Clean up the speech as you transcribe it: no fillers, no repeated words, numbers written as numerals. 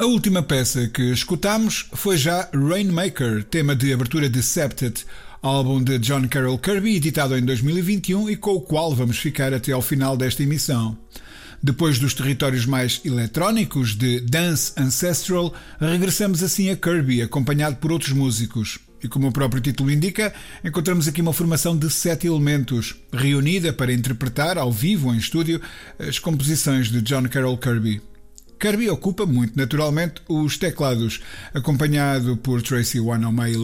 A última peça que escutámos foi já Rainmaker, tema de abertura de Septet, álbum de John Carroll Kirby, editado em 2021 e com o qual vamos ficar até ao final desta emissão. Depois dos territórios mais eletrónicos de Dance Ancestral, regressamos assim a Kirby, acompanhado por outros músicos. E como o próprio título indica, encontramos aqui uma formação de 7 elementos, reunida para interpretar ao vivo ou em estúdio as composições de John Carroll Kirby. Kirby ocupa muito naturalmente os teclados, acompanhado por Tracy One